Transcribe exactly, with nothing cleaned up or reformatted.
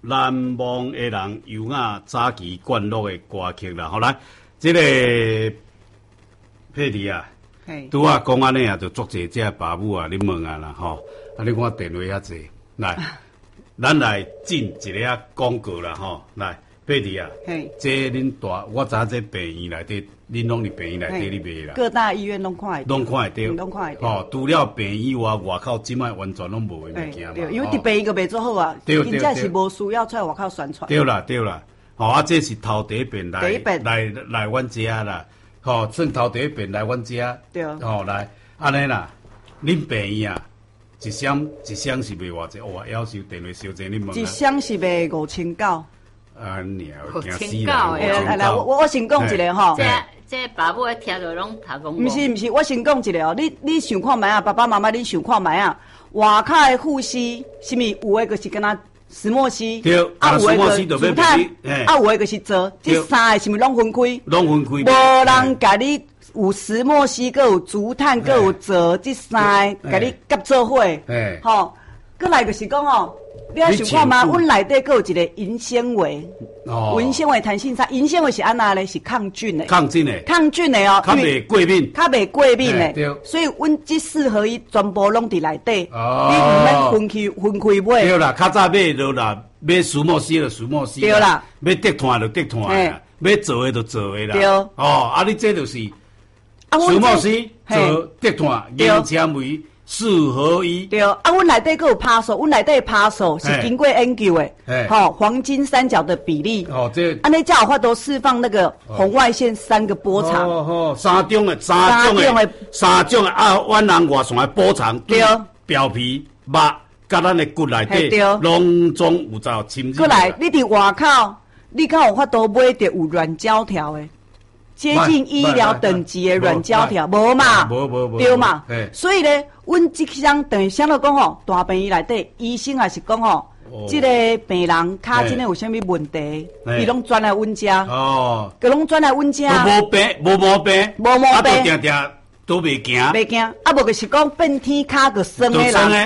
南望的人优雅早期灌录的歌曲啦。好来，这个佩蒂啊，拄啊讲安尼啊，就足济这爸母啊，你问啊啦吼，啊你看电话遐济，来，咱来进一个啊广告啦吼，来。佩蒂啊，这恁大，我知这病院内底，恁拢伫病院内底咧卖啦。 各大医院拢看得到， 拢看会到， 拢看会到。 哦，除了病院以外，外口即摆完全拢无的物件嘛。 对，因为伫病院个袂做好啊，真正是无需要出来外口宣传。 对啦，对啦，吼啊，这是头第一遍来， 第一遍来来阮遮啦，吼，算头第一遍来阮遮。 对。 吼，来，安尼啦，恁病院啊，一箱一箱是卖偌济？哇，要求电话收济你问。 一箱是卖五千九。 啊，鸟， 惊死啦！ 来来，我我先讲一个吼。 这这爸母听着拢头讲。 毋是毋是，我先讲一个哦。你你想看觅啊，爸爸妈妈你想看觅啊。外口的护膝，什么有诶就是敢若石墨烯， 对， 啊有诶个竹炭，啊有诶个是做，这三个是毋是拢分开？ 拢分开。 无人甲你有石墨烯，佮有竹炭，佮有做，这三个甲你夹做伙。吼，过来就是讲哦。你啊想看嘛？阮内底阁有一个银纤维，哦，银纤维弹性差，银纤维是安那咧？是抗菌的， 抗菌的， 抗菌的哦， 较袂过敏， 较袂过敏的，对。所以阮这四合一全部拢伫内底， 哦， 你毋免分开分开买。 对啦，较早买就啦，买石墨烯就石墨烯， 对啦， 买竹炭就竹炭啦，买做的就做的啦， 对。 哦，啊，你这就是石墨烯做竹炭，银纤维。四合一对，啊，阮内底阁有趴数，阮内底趴数是经过研究的，吼，黄金三角的比例， 哦，这安尼才有法度释放那个红外线三个波长， 哦哦，三种的，三种的，三种的啊，弯人外线的波长，对，表皮、肉，甲咱的骨内底，拢总有照侵入。 过来，你伫外口，你敢有法度买着有软胶条的？接近医疗等级的软胶条，无嘛？ 无无无， 对嘛？所以咧，阮即箱等于相当讲吼，大病院内底医生也是讲吼，即个病人骹真诶有啥物问题，伊拢转来阮家，哦，佮拢转来阮家， 无病，无毛病， 无毛病， 定定都袂惊， 袂惊，啊无就是讲变天骹个酸诶人。